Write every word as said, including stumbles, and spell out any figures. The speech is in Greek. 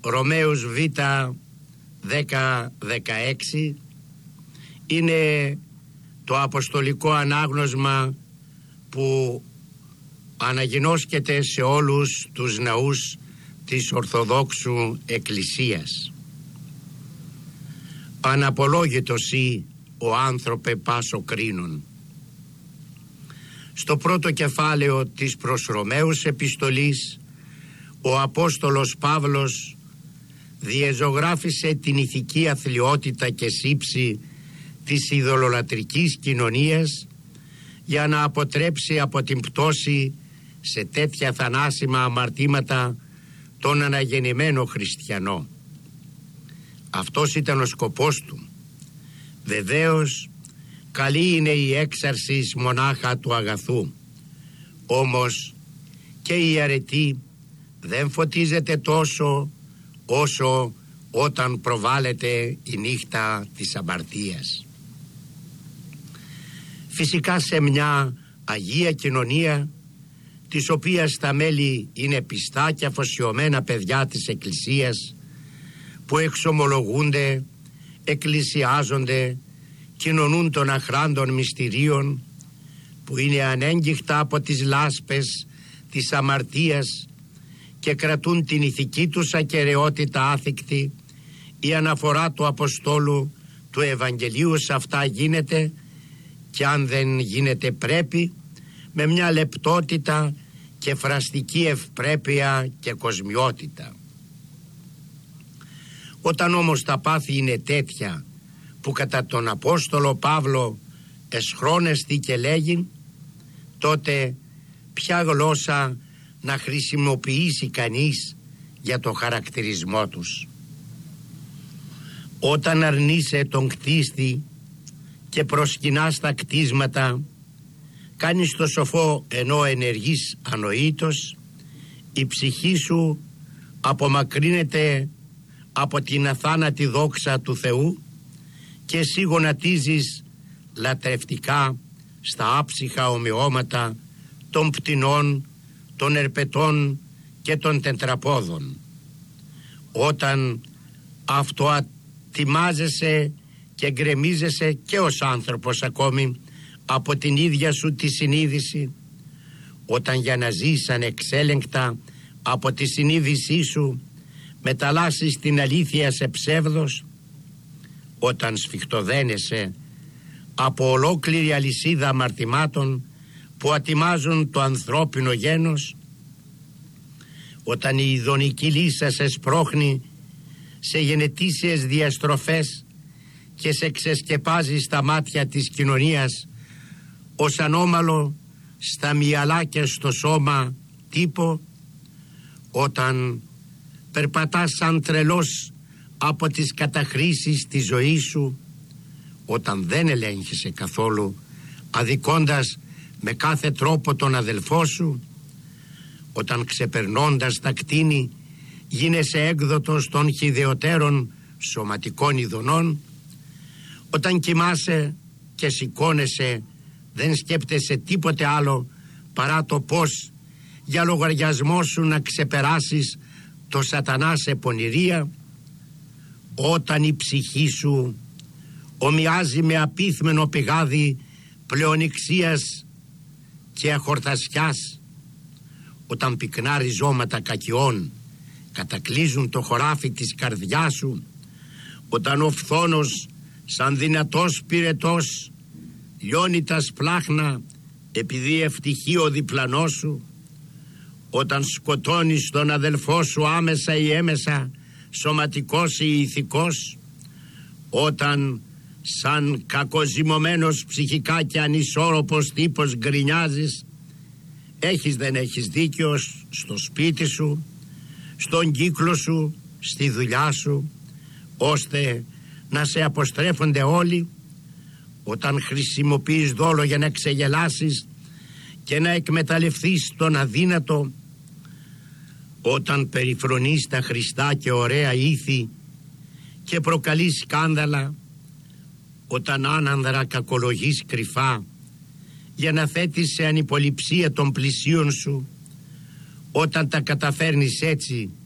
Ρωμαίους Β δέκα δεκαέξι είναι το αποστολικό ανάγνωσμα που αναγινώσκεται σε όλους τους ναούς της Ορθοδόξου Εκκλησίας. Αναπολόγητος ή ο άνθρωπε πάσο κρίνων. Στο πρώτο κεφάλαιο της προς Ρωμαίους επιστολής ο Απόστολος Παύλος διεζωγράφησε την ηθική αθλιότητα και σύψη της ειδωλολατρικής κοινωνίας για να αποτρέψει από την πτώση σε τέτοια θανάσιμα αμαρτήματα τον αναγεννημένο χριστιανό. Αυτός ήταν ο σκοπός του. Βεβαίως καλή είναι η έξαρση μονάχα του αγαθού, όμως και η αρετή δεν φωτίζεται τόσο όσο όταν προβάλλεται η νύχτα της αμαρτίας. Φυσικά σε μια αγία κοινωνία, της οποίας τα μέλη είναι πιστά και αφοσιωμένα παιδιά της Εκκλησίας, που εξομολογούνται, εκκλησιάζονται, κοινωνούν των αχράντων μυστηρίων, που είναι ανέγγιχτα από τις λάσπες της αμαρτίας και κρατούν την ηθική τους ακεραιότητα άθικτη, η αναφορά του Αποστόλου του Ευαγγελίου σε αυτά γίνεται, και αν δεν γίνεται πρέπει, με μια λεπτότητα και φραστική ευπρέπεια και κοσμιότητα. Όταν όμως τα πάθη είναι τέτοια που κατά τον Απόστολο Παύλο εσχρόνεστη και λέγει, τότε ποια γλώσσα να χρησιμοποιήσει κανείς για το χαρακτηρισμό τους. Όταν αρνείσαι τον κτίστη και προσκυνάς τα κτίσματα, κάνεις το σοφό ενώ ενεργείς ανοήτος, η ψυχή σου απομακρύνεται από την αθάνατη δόξα του Θεού και εσύ γονατίζεις λατρευτικά στα άψυχα ομοιώματα των πτηνών, των ερπετών και των τετραπόδων. Όταν αυτοατιμάζεσαι και γκρεμίζεσαι και ως άνθρωπος ακόμη από την ίδια σου τη συνείδηση, όταν για να ζεις ανεξέλεγκτα από τη συνείδησή σου μεταλλάσσεις την αλήθεια σε ψεύδος, όταν σφιχτοδένεσαι από ολόκληρη αλυσίδα αμαρτημάτων που ατιμάζουν το ανθρώπινο γένος, όταν η ειδονική λύσα σε σπρώχνει σε γενετήσιες διαστροφές και σε ξεσκεπάζει στα μάτια της κοινωνίας ως ανώμαλο στα μυαλά και στο σώμα τύπο, όταν περπατάς σαν τρελός από τις καταχρήσεις της ζωής σου, όταν δεν ελέγχεσαι καθόλου, αδικώντας με κάθε τρόπο τον αδελφό σου, όταν ξεπερνώντας τα κτίνη γίνεσαι έκδοτος των χυδαιωτέρων σωματικών ειδονών, όταν κοιμάσαι και σηκώνεσαι δεν σκέπτεσαι τίποτε άλλο παρά το πώς για λογαριασμό σου να ξεπεράσεις το σατανά σε πονηρία, όταν η ψυχή σου ομοιάζει με απίθμενο πηγάδι πλεονιξίας και αχορτασιάς, όταν πυκνά ριζώματα κακιών κατακλείζουν το χωράφι της καρδιάς σου, όταν ο φθόνος σαν δυνατός πυρετός λιώνει τα σπλάχνα επειδή ευτυχεί ο διπλανός σου, όταν σκοτώνεις τον αδελφό σου άμεσα ή έμεσα, σωματικός ή ηθικός, όταν σαν κακοζυμωμένος ψυχικά και ανισόρροπος τύπος γκρινιάζεις, έχεις δεν έχεις δίκιο στο σπίτι σου, στον κύκλο σου, στη δουλειά σου, ώστε να σε αποστρέφονται όλοι, όταν χρησιμοποιείς δόλο για να ξεγελάσεις και να εκμεταλλευτείς τον αδύνατο, όταν περιφρονείς τα χρηστά και ωραία ήθη και προκαλείς σκάνδαλα, όταν άνανδρα κακολογείς κρυφά για να θέτεις σε ανυποληψία των πλησίων σου, όταν τα καταφέρνεις έτσι